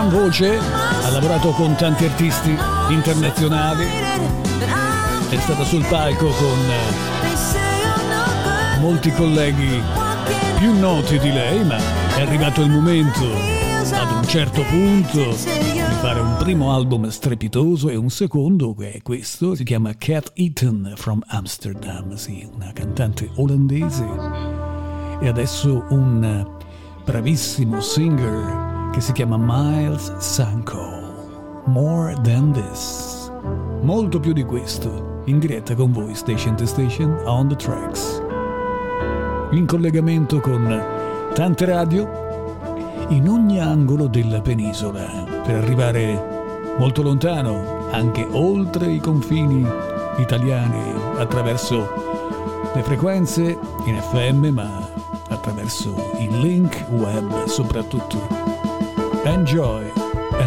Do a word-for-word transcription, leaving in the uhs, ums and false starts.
gran voce, ha lavorato con tanti artisti internazionali, è stata sul palco con molti colleghi più noti di lei, ma è arrivato il momento ad un certo punto di fare un primo album strepitoso e un secondo, che è questo, si chiama Cat Eaton from Amsterdam, sì, una cantante olandese, e adesso un bravissimo singer che si chiama Miles Sanko. More Than This, molto più di questo, in diretta con voi Station to Station on the Tracks, in collegamento con tante radio in ogni angolo della penisola, per arrivare molto lontano, anche oltre i confini italiani, attraverso le frequenze in F M, ma attraverso il link web soprattutto. Enjoy!